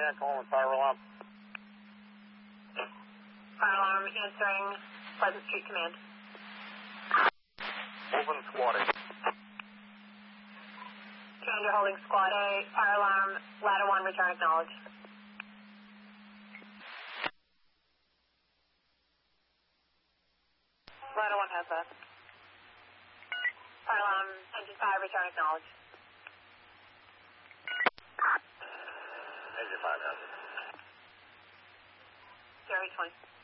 Command calling fire alarm. Fire alarm answering Pleasant Street Command. Moving squad A. Commander holding Squad A. Fire alarm. Ladder 1, return acknowledged. Ladder 1 has that. Fire alarm. Engine 5, return acknowledged. Engine 5 has it. Jerry 20.